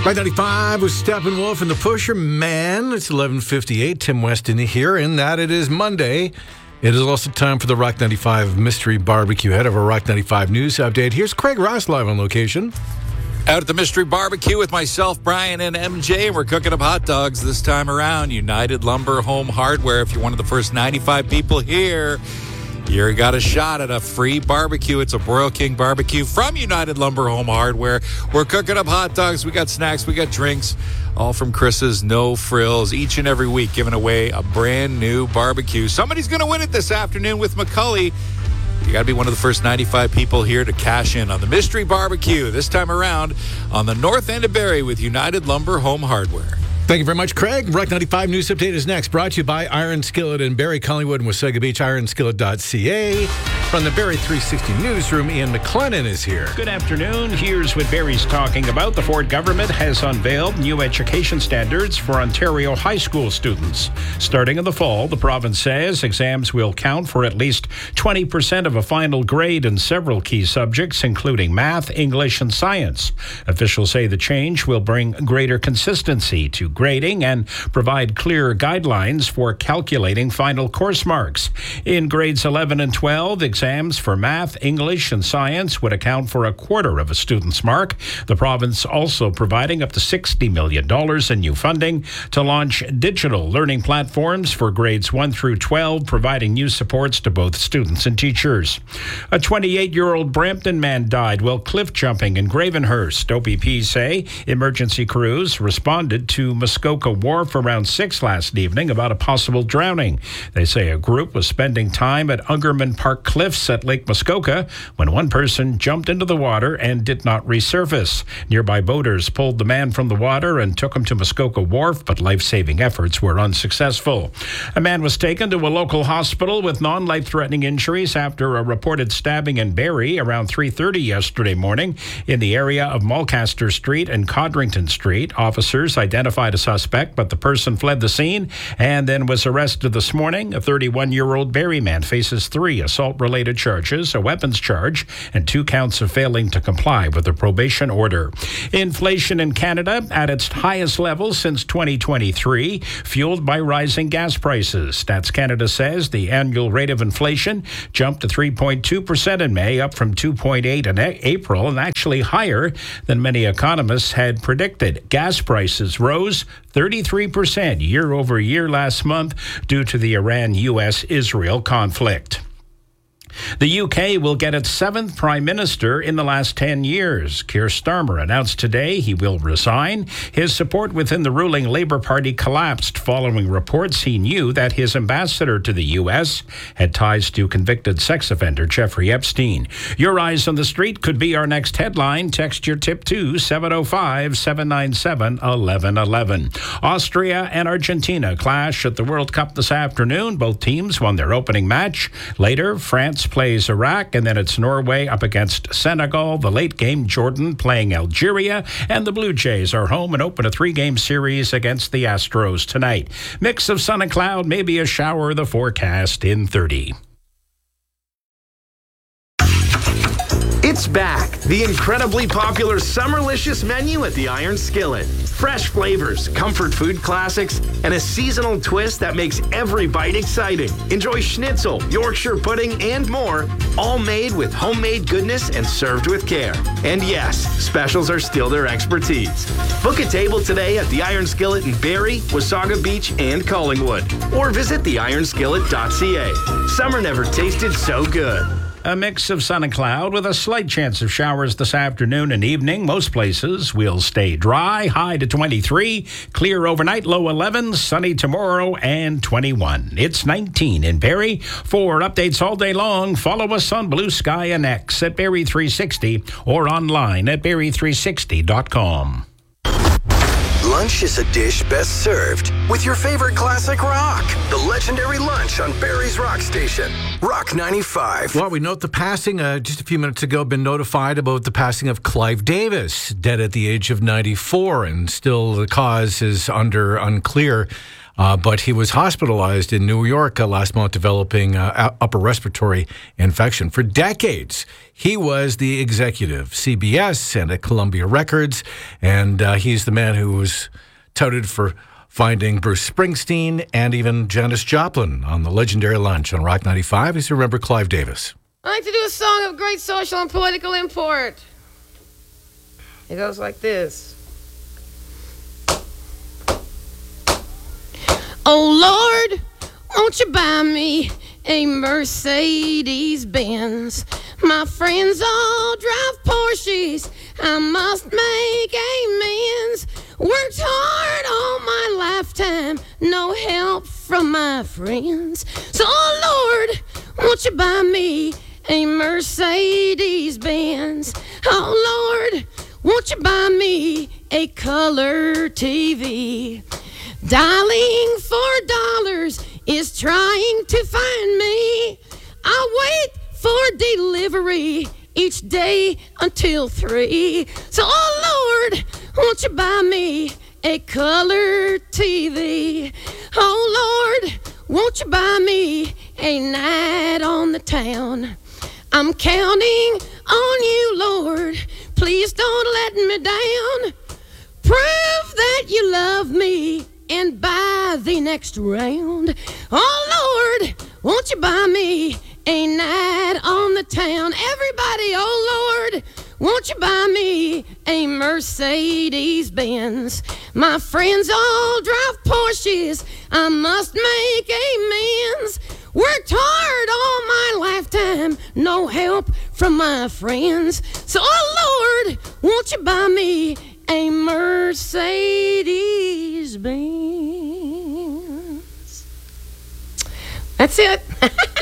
Rock 95 with Steppenwolf and the Pusher Man. It's 11:58. Tim Weston here, and that it is Monday. It is also time for the Rock 95 Mystery Barbecue. Head of our Rock 95 News Update. Here's Craig Ross live on location. Out at the Mystery Barbecue with myself, Brian, and MJ, and we're cooking up hot dogs this time around. United Lumber Home Hardware. If you're one of the first 95 people here, you got a shot at a free barbecue. It's a Broil King barbecue from United Lumber Home Hardware. We're cooking up hot dogs. We got snacks. We got drinks. All from Chris's No Frills. Each and every week giving away a brand new barbecue. Somebody's going to win it this afternoon with McCully. You got to be one of the first 95 people here to cash in on the Mystery Barbecue. This time around on the north end of Barrie with United Lumber Home Hardware. Thank you very much, Craig. Rock 95 News Update is next. Brought to you by Iron Skillet in Barrie, Collingwood, and Wasaga Beach. IronSkillet.ca. From the Barrie 360 Newsroom, Ian McLennan is here. Good afternoon. Here's what Barrie's talking about. The Ford government has unveiled new education standards for Ontario high school students. Starting in the fall, the province says exams will count for at least 20% of a final grade in several key subjects, including math, English, and science. Officials say the change will bring greater consistency to grading and provide clear guidelines for calculating final course marks. In grades 11 and 12, exams for math, English, and science would account for a quarter of a student's mark. The province also providing up to $60 million in new funding to launch digital learning platforms for grades 1 through 12, providing new supports to both students and teachers. A 28-year-old Brampton man died while cliff jumping in Gravenhurst. OPP say emergency crews responded to Muskoka Wharf around 6 last evening about a possible drowning. They say a group was spending time at Ungerman Park Cliffs at Lake Muskoka when one person jumped into the water and did not resurface. Nearby boaters pulled the man from the water and took him to Muskoka Wharf, but life-saving efforts were unsuccessful. A man was taken to a local hospital with non-life-threatening injuries after a reported stabbing in Barrie around 3:30 yesterday morning in the area of Mulcaster Street and Codrington Street. Officers identified a suspect, but the person fled the scene and then was arrested this morning. A 31-year-old Barrie man faces 3 assault-related charges, a weapons charge, and 2 counts of failing to comply with a probation order. Inflation in Canada at its highest level since 2023, fueled by rising gas prices. Stats Canada says the annual rate of inflation jumped to 3.2% in May, up from 2.8% in April, and actually higher than many economists had predicted. Gas prices rose 33% year over year last month due to the Iran-U.S.-Israel conflict. The UK will get its 7th Prime Minister in the last 10 years. Keir Starmer announced today he will resign. His support within the ruling Labour Party collapsed following reports he knew that his ambassador to the U.S. had ties to convicted sex offender Jeffrey Epstein. Your eyes on the street could be our next headline. Text your tip to 705-797-1111. Austria and Argentina clash at the World Cup this afternoon. Both teams won their opening match. Later, France plays Iraq, and then it's Norway up against Senegal. The late game, Jordan playing Algeria, and the Blue Jays are home and open a 3-game series against the Astros tonight. Mix of sun and cloud, maybe a shower, the forecast in 30. It's back, the incredibly popular Summerlicious menu at the Iron Skillet. Fresh flavors, comfort food classics, and a seasonal twist that makes every bite exciting. Enjoy schnitzel, Yorkshire pudding, and more, all made with homemade goodness and served with care. And yes, specials are still their expertise. Book a table today at the Iron Skillet in Barrie, Wasaga Beach, and Collingwood. Or visit theironskillet.ca. Summer never tasted so good. A mix of sun and cloud with a slight chance of showers this afternoon and evening. Most places will stay dry, high to 23, clear overnight, low 11, sunny tomorrow, and 21. It's 19 in Barrie. For updates all day long, follow us on Blue Sky and X at Barrie 360 or online at Barrie360.com. Lunch is a dish best served with your favorite classic rock. The legendary lunch on Barrie's Rock Station. Rock 95. Well, we note the passing, just a few minutes ago, been notified about the passing of Clive Davis, dead at the age of 94, and still the cause is unclear. but he was hospitalized in New York last month developing upper respiratory infection. For decades, he was the executive, CBS and at Columbia Records, and he's the man who was touted for finding Bruce Springsteen and even Janis Joplin on the legendary lunch on Rock 95. As you remember, Clive Davis. I like to do a song of great social and political import. It goes like this. Oh Lord, won't you buy me a Mercedes-Benz? My friends all drive Porsches, I must make amends. Worked hard all my lifetime, no help from my friends. So oh Lord, won't you buy me a Mercedes-Benz? Oh Lord, won't you buy me a color TV? Dialing for dollars is trying to find me. I wait for delivery each day until 3. So, oh Lord, won't you buy me a color TV? Oh Lord, won't you buy me a night on the town? I'm counting on you, Lord. Please don't let me down. Prove that you love me and buy the next round. Oh Lord, won't you buy me a night on the town? Everybody, oh Lord, won't you buy me a Mercedes-Benz? My friends all drive Porsches, I must make amends. Worked hard all my lifetime, no help from my friends. So, oh Lord, won't you buy me a Mercedes-Benz? That's it.